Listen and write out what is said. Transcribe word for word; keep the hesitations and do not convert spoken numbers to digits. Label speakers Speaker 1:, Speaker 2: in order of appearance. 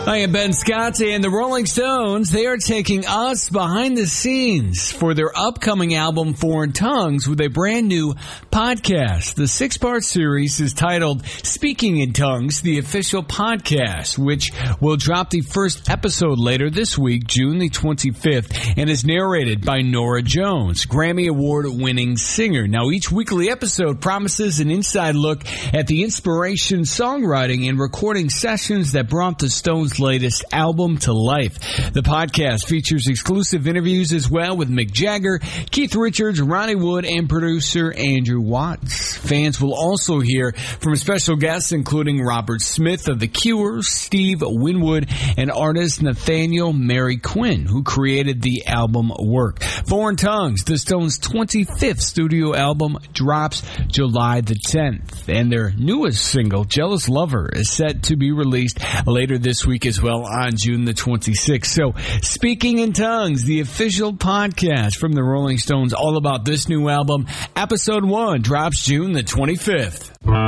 Speaker 1: Hi, I'm Ben Scott, and the Rolling Stones, they are taking us behind the scenes for their upcoming album, Foreign Tongues, with a brand new podcast. The six-part series is titled Speaking in Tongues, the official podcast, which will drop the first episode later this week, June the twenty-fifth, and is narrated by Norah Jones, Grammy Award-winning singer. Now, each weekly episode promises an inside look at the inspiration, songwriting, and recording sessions that brought the Stones' latest album to life. The podcast features exclusive interviews as well with Mick Jagger, Keith Richards, Ronnie Wood, and producer Andrew Watts. Fans will also hear from special guests including Robert Smith of The Cure, Steve Winwood, and artist Nathaniel Mary Quinn, who created the album work. Foreign Tongues, the Stones' twenty-fifth studio album, drops July the tenth, and their newest single, Jealous Lover, is set to be released later this week as well on June the twenty-sixth. So, Speaking in Tongues, the official podcast from the Rolling Stones, all about this new album. Episode one drops June the twenty-fifth.